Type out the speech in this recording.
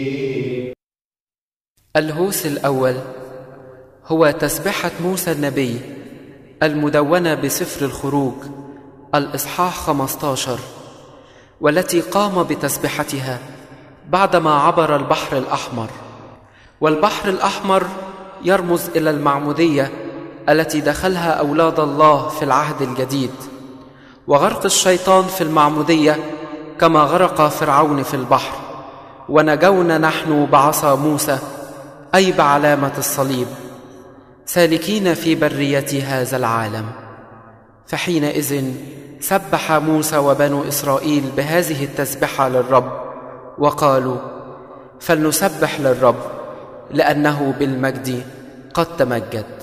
الهوس الأول هو تسبحة موسى النبي المدونة بسفر الخروج الإصحاح 15، والتي قام بتسبحتها بعدما عبر البحر الأحمر. والبحر الأحمر يرمز إلى المعمودية التي دخلها أولاد الله في العهد الجديد، وغرق الشيطان في المعمودية كما غرق فرعون في البحر، ونجونا نحن بعصا موسى أي بعلامة الصليب سالكين في برية هذا العالم. فحينئذ سبح موسى وبنو إسرائيل بهذه التسبحة للرب، وقالوا: فلنسبح للرب لأنه بالمجد قد تمجد.